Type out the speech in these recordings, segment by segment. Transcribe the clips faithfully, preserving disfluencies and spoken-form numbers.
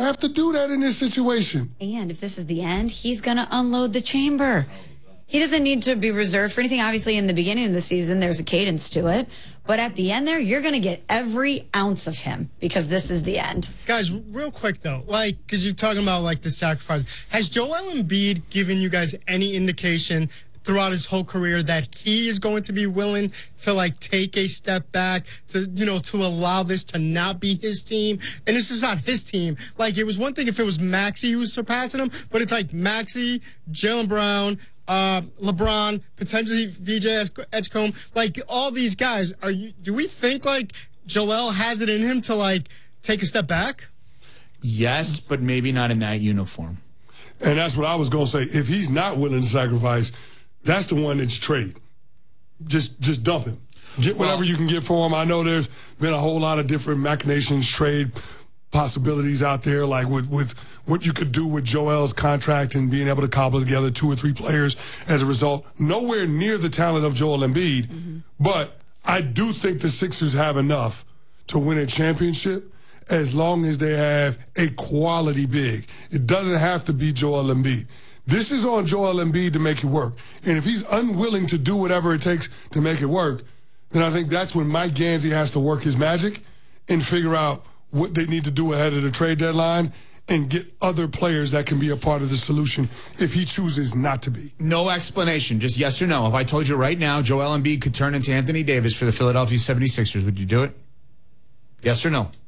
have to do that in this situation. And if this is the end, he's going to unload the chamber. He doesn't need to be reserved for anything. Obviously, in the beginning of the season, there's a cadence to it. But at the end there, you're going to get every ounce of him because this is the end. Guys, real quick, though, like, because you're talking about, like, the sacrifice. Has Joel Embiid given you guys any indication throughout his whole career that he is going to be willing to, like, take a step back, to, you know, to allow this to not be his team? And this is not his team. Like, it was one thing if it was Maxey who was surpassing him, but it's like Maxey, Jaylen Brown, Uh, LeBron, potentially V J Edgecombe, like all these guys. Are you? Do we think like Joel has it in him to like take a step back? Yes, but maybe not in that uniform. And that's what I was gonna say. If he's not willing to sacrifice, that's the one that's trade. Just, just dump him. Get whatever well, you can get for him. I know there's been a whole lot of different machinations, trade possibilities out there, like with, with what you could do with Joel's contract and being able to cobble together two or three players as a result. Nowhere near the talent of Joel Embiid, mm-hmm. but I do think the Sixers have enough to win a championship as long as they have a quality big. It doesn't have to be Joel Embiid. This is on Joel Embiid to make it work. And if he's unwilling to do whatever it takes to make it work, then I think that's when Mike Gansey has to work his magic and figure out what they need to do ahead of the trade deadline and get other players that can be a part of the solution if he chooses not to be. No explanation, just yes or no. If I told you right now Joel Embiid could turn into Anthony Davis for the Philadelphia seventy-sixers, would you do it? Yes or no?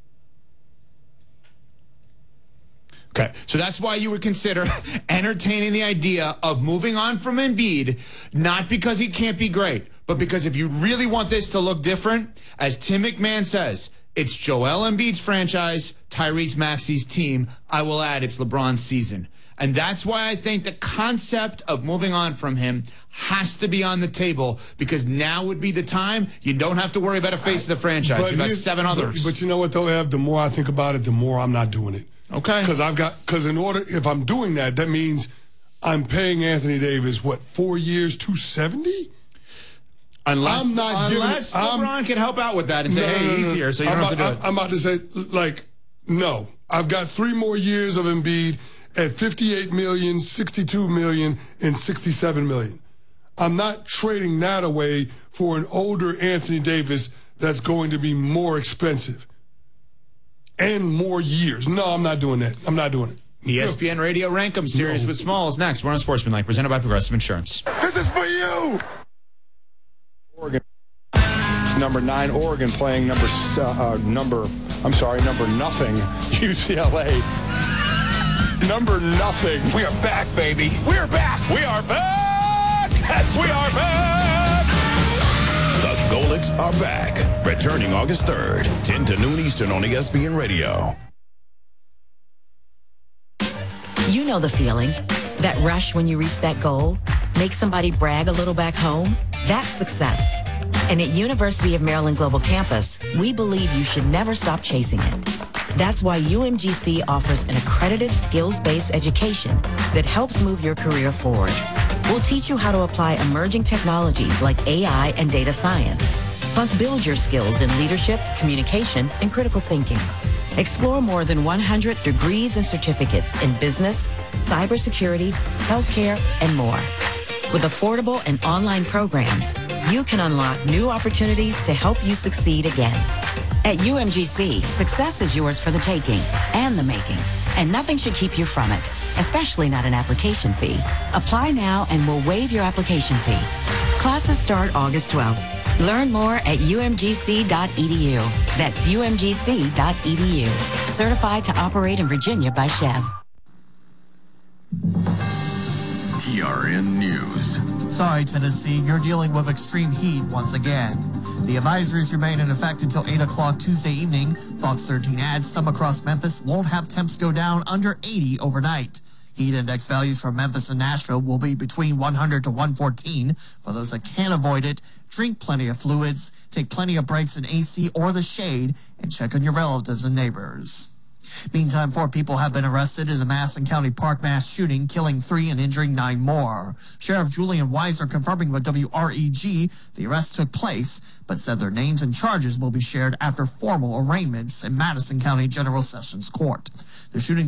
Okay, so that's why you would consider entertaining the idea of moving on from Embiid, not because he can't be great, but because if you really want this to look different, as Tim McMahon says, it's Joel Embiid's franchise, Tyrese Maxey's team. I will add, it's LeBron's season. And that's why I think the concept of moving on from him has to be on the table, because now would be the time. You don't have to worry about a face of the franchise. But you've got seven others. But, but you know what, though, Ev? The more I think about it, the more I'm not doing it. Okay. Because I've got, because in order, if I'm doing that, that means I'm paying Anthony Davis, what, four years, two seventy? Unless, I'm not unless giving, LeBron I'm, can help out with that and say, no, hey, no, no, he's no. here, so you I'm don't about, have to do it. I'm about to say, like, no. I've got three more years of Embiid at fifty-eight million dollars, sixty-two million dollars, and sixty-seven million dollars. I'm not trading that away for an older Anthony Davis that's going to be more expensive and more years. No, I'm not doing that. I'm not doing it. E S P N Radio Rankum series no. with Smalls next. We're on Sportsmanlike, presented by Progressive Insurance. This is for you! Oregon, number nine, Oregon playing number, uh, number, I'm sorry, number nothing, U C L A. Number nothing. We are back, baby. We are back. We are back. That's we right. are back. The Golics are back. Returning August third, ten to noon Eastern on E S P N Radio. You know the feeling. That rush when you reach that goal. Make somebody brag a little back home. That's success. And at University of Maryland Global Campus, we believe you should never stop chasing it. That's why U M G C offers an accredited skills-based education that helps move your career forward. We'll teach you how to apply emerging technologies like A I and data science, plus build your skills in leadership, communication, and critical thinking. Explore more than one hundred degrees and certificates in business, cybersecurity, healthcare, and more. With affordable and online programs, you can unlock new opportunities to help you succeed again. At U M G C, success is yours for the taking and the making, and nothing should keep you from it, especially not an application fee. Apply now and we'll waive your application fee. Classes start August twelfth. Learn more at U M G C dot E D U. That's U M G C dot E D U. Certified to operate in Virginia by Chev. T R N News. Sorry, Tennessee, you're dealing with extreme heat once again. The advisories remain in effect until eight o'clock Tuesday evening. Fox thirteen adds some across Memphis won't have temps go down under eighty overnight. Heat index values for Memphis and Nashville will be between one hundred to one fourteen. For those that can't avoid it, drink plenty of fluids, take plenty of breaks in A C or the shade, and check on your relatives and neighbors. Meantime, four people have been arrested in the Madison County Park mass shooting, killing three and injuring nine more. Sheriff Julian Weiser confirming with W R E G the arrest took place, but said their names and charges will be shared after formal arraignments in Madison County General Sessions Court. The shooting